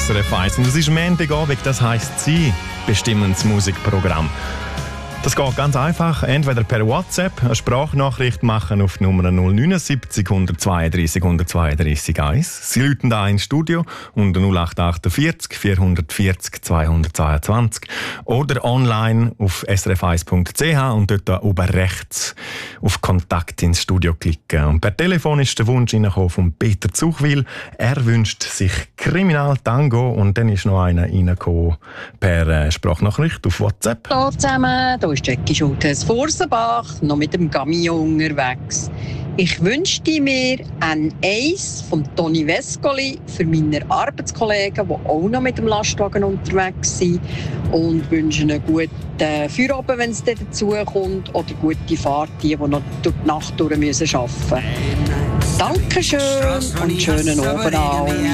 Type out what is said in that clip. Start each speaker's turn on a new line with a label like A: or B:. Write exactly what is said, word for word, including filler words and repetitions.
A: S R F eins. Und es ist Montagabend, das heisst, Sie bestimmen das Musikprogramm. Das geht ganz einfach. Entweder per WhatsApp eine Sprachnachricht machen auf die Nummer null neun sieben null zwei drei null zwei drei eins. Sie rufen da ins Studio unter null acht vier acht vier vier vier zwei zwei zwei. Oder online auf s r f eins punkt c h und dort oben rechts auf Kontakt ins Studio klicken. Und per Telefon ist der Wunsch reingekommen von Peter Zuchwil. Er wünscht sich Kriminaltango und dann ist noch einer reingekommen per Sprachnachricht auf WhatsApp.
B: Hallo zusammen, hier ist Jackie Schultes Vorsenbach, noch mit dem Camion unterwegs. Ich wünschte mir ein Eis von Toni Vescoli für meine Arbeitskollegen, die auch noch mit dem Lastwagen unterwegs sind, und wünsche einen guten Feierabend, wenn es dann dazu kommt, oder gute Fahrt, die, die noch durch die Nacht durch müssen arbeiten müssen. Dankeschön und schönen Abend auch.